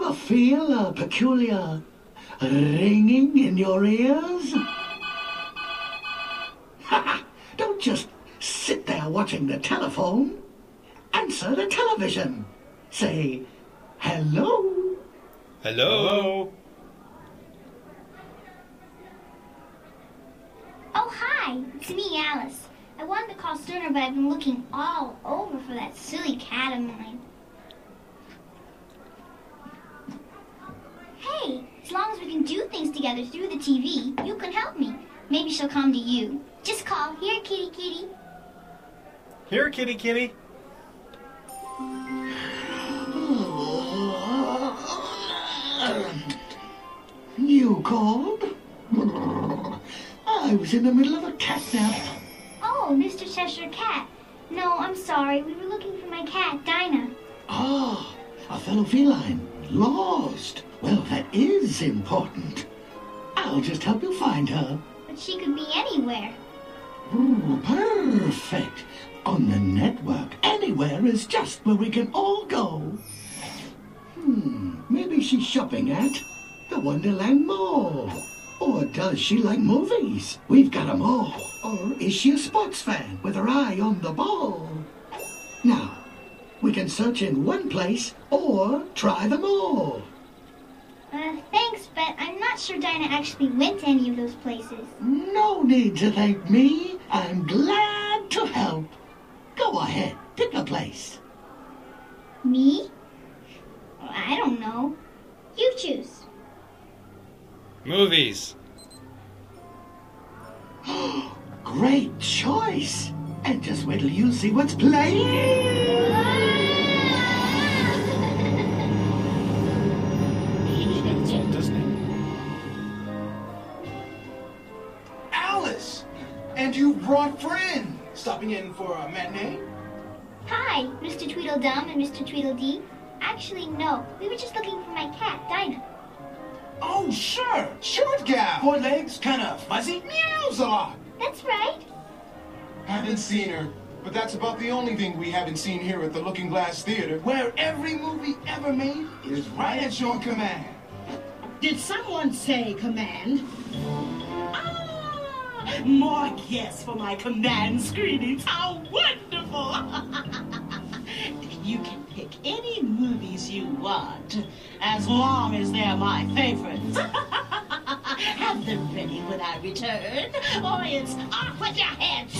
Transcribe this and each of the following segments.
ever feel a peculiar ringing in your ears? Don't just sit there watching the telephone. Answer the television. Say, hello. Hello. Oh, hi. It's me, Alice. I wanted to call sooner, but I've been looking all over for that silly cat of mine. Hey, as long as we can do things together through the TV, you can help me. Maybe she'll come to you. Just call, here, kitty, kitty. Here, kitty, kitty. You called? I was in the middle of a cat nap. Oh, Mr. Cheshire Cat. No, I'm sorry. We were looking for my cat, Dinah. Ah, a fellow feline. Lost. Well, that is important. I'll just help you find her. But she could be anywhere. Ooh, perfect. On the network, anywhere is just where we can all go. Maybe she's shopping at the Wonderland Mall. Or does she like movies? We've got 'em all. Or is she a sports fan with her eye on the ball? Now, we can search in one place or try them all. Thanks, but I'm not sure Dinah actually went to any of those places. No need to thank me. I'm glad to help. Go ahead, pick a place. Me? I don't know. You choose. Movies. Great choice. And just wait till you see what's playing. It's all Disney. Alice! And you brought friends. Stopping in for a matinee? Hi, Mr. Tweedledum and Mr. Tweedledee. Actually, no. We were just looking for my cat, Dinah. Oh, sure. Short gal. 4 legs, kind of fuzzy. Meows a lot. That's right. Haven't seen her, but that's about the only thing we haven't seen here at the Looking Glass Theater. Where every movie ever made is right at your command. Did someone say command? More guests for my command screenings. How wonderful! You can pick any movies you want, as long as they're my favorites. Have them ready when I return, or it's off with your heads!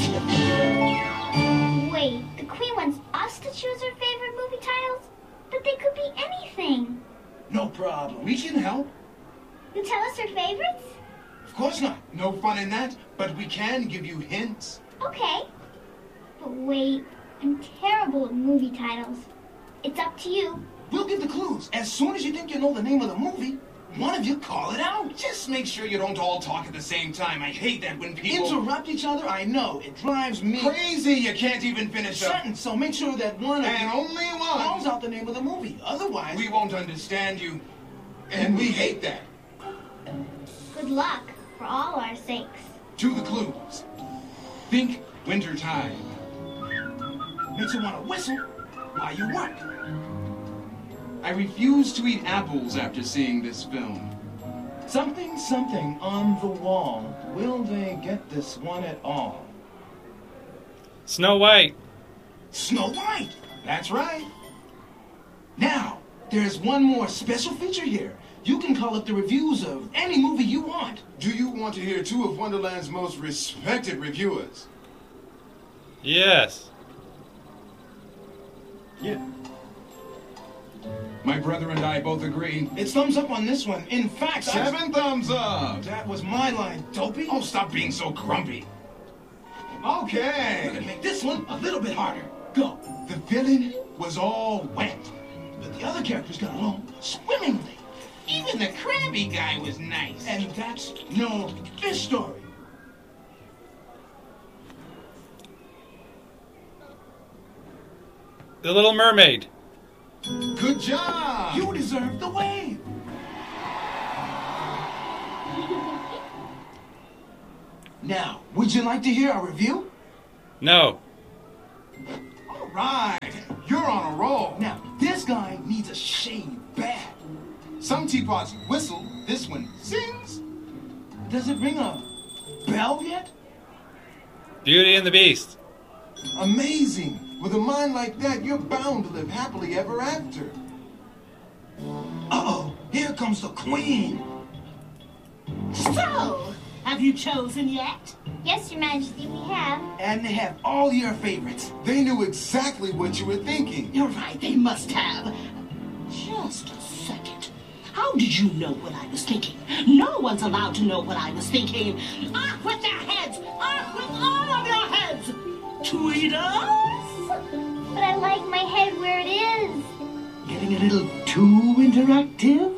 Wait, the Queen wants us to choose her favorite movie titles? But they could be anything. No problem. We can help. You tell us her favorites? Of course not. No fun in that, but we can give you hints. Okay. But wait, I'm terrible at movie titles. It's up to you. We'll give the clues. As soon as you think you know the name of the movie, one of you call it out. Just make sure you don't all talk at the same time. I hate that when people Interrupt each other? I know. It drives me crazy. You can't even finish a sentence, so make sure that one of and you only calls one. out the name of the movie. Otherwise, We won't understand you, and we hate that. Good luck, for all our sakes. To the clues. Think wintertime. makes you want to whistle while you work. I refuse to eat apples after seeing this film. Something, something on the wall. Will they get this one at all? Snow White. Snow White! That's right. Now, there's one more special feature here. You can call up the reviews of any movie you want. Do you want to hear 2 of Wonderland's most respected reviewers? Yes. Yeah. My brother and I both agree. It's thumbs up on this one. In fact, 7 thumbs up! that was my line, Dopey. Oh, stop being so grumpy. I Okay. can make this one a little bit harder. Go. The villain was all wet. But the other characters got along swimmingly. Even the crabby guy was nice. And that's no fish story. The Little Mermaid. Good job! You deserve the wave. Now, would you like to hear our review? No. All right. You're on a roll. Now, this guy needs a shave bad. Some teapots whistle, this one sings. Does it ring a bell yet? Beauty and the Beast. Amazing. With a mind like that, you're bound to live happily ever after. Uh-oh, here comes the queen. So, have you chosen yet? Yes, Your Majesty, we have. And they have all your favorites. They knew exactly what you were thinking. You're right, they must have. Just a second. How did you know what I was thinking? No one's allowed to know what I was thinking. Off with their heads! Off with all of your heads! Tweeters! But I like my head where it is. Getting a little too interactive?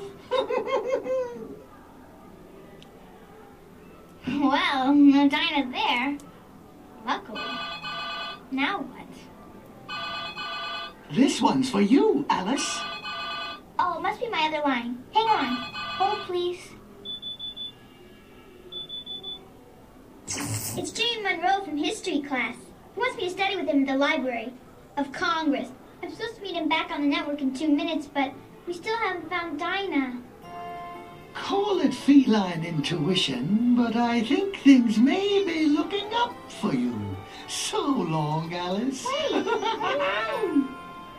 Well, no Dinah there. Luckily. Now what? This one's for you, Alice. Oh, it must be my other line. Hang on. Hold, please. It's Jimmy Monroe from history class. He wants me to study with him at the Library of Congress. I'm supposed to meet him back on the network in 2 minutes, but we still haven't found Dinah. Call it feline intuition, but I think things may be looking up for you. So long, Alice. Wait, hold on.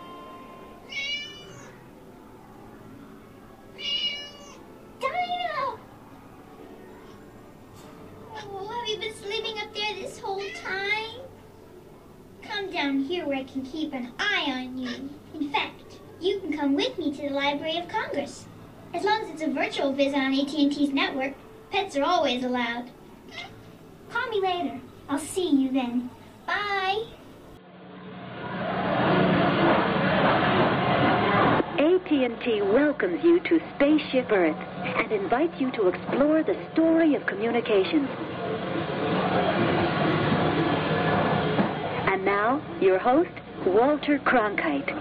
Dinah! Oh, have you been sleeping up there this whole time? Come down here where I can keep an eye on you. In fact, you can come with me to the Library of Congress. As long as it's a virtual visit on AT&T's network, pets are always allowed. Call me later. I'll see you then. Bye. AT&T welcomes you to Spaceship Earth and invites you to explore the story of communications. And now, your host, Walter Cronkite.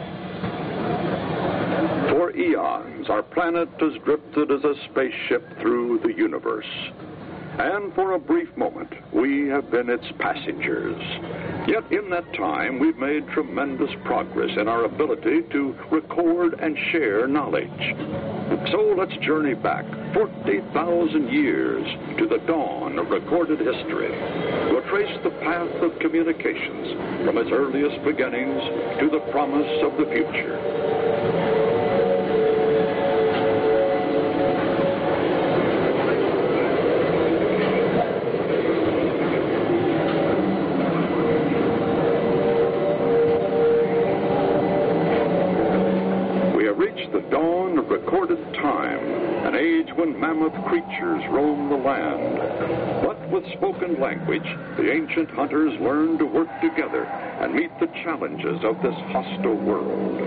For eons, our planet has drifted as a spaceship through the universe. And for a brief moment, we have been its passengers. Yet in that time, we've made tremendous progress in our ability to record and share knowledge. So let's journey back 40,000 years to the dawn of recorded history. We'll trace the path of communications from its earliest beginnings to the promise of the future. The dawn of recorded time, an age when mammoth creatures roam the land. But with spoken language, the ancient hunters learned to work together and meet the challenges of this hostile world.